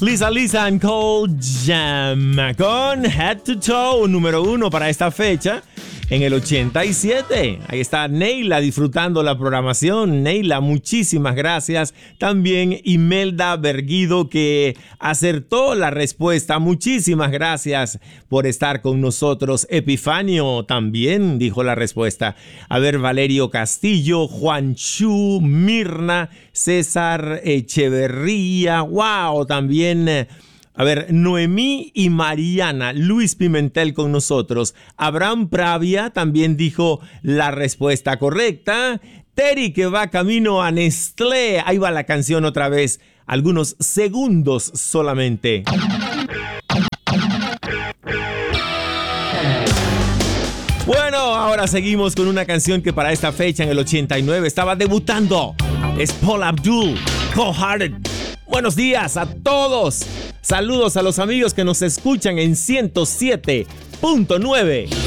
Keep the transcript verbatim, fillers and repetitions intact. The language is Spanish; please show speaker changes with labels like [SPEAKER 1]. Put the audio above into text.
[SPEAKER 1] Lisa Lisa and Cold Jam con Head to Toe, número uno para esta fecha en el ochenta y siete. Ahí está Neila disfrutando la programación. Neila, muchísimas gracias. También Imelda Berguido, que acertó la respuesta. Muchísimas gracias por estar con nosotros. Epifanio también dijo la respuesta. A ver, Valerio Castillo, Juan Chu, Mirna, César Echeverría. Wow, también... Eh, A ver, Noemí y Mariana, Luis Pimentel con nosotros. Abraham Pravia también dijo la respuesta correcta. Terry, que va camino a Nestlé. Ahí va la canción otra vez. Algunos segundos solamente. Bueno, ahora seguimos con una canción que para esta fecha en el ochenta y nueve estaba debutando. Es Paula Abdul, Cold Hearted. Buenos días a todos. Saludos a los amigos que nos escuchan en ciento siete punto nueve.